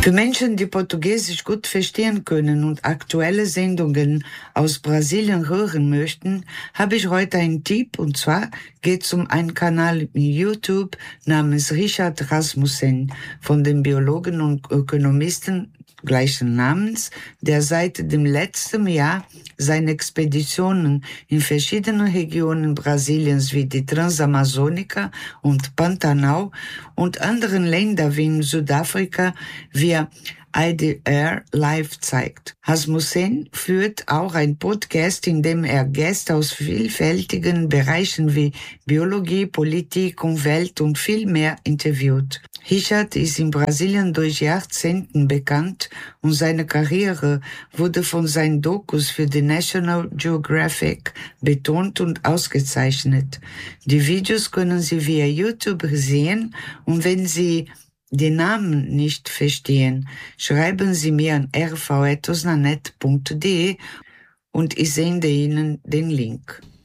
Für Menschen, die Portugiesisch gut verstehen können und aktuelle Sendungen aus Brasilien hören möchten, habe ich heute einen Tipp, und zwar geht es um einen Kanal in YouTube namens Richard Rasmussen von dem Biologen und Ökonomisten gleichen Namens, der seit dem letzten Jahr seine Expeditionen in verschiedenen Regionen Brasiliens wie die Transamazonica und Pantanal und anderen Ländern wie in Südafrika via IDR live zeigt. Rasmussen führt auch ein Podcast, in dem er Gäste aus vielfältigen Bereichen wie Biologie, Politik, Umwelt und viel mehr interviewt. Richard ist in Brasilien durch Jahrzehnten bekannt und seine Karriere wurde von seinen Dokus für die National Geographic betont und ausgezeichnet. Die Videos können Sie via YouTube sehen und wenn Sie den Namen nicht verstehen, schreiben Sie mir an rv@osnanet.de und ich sende Ihnen den Link.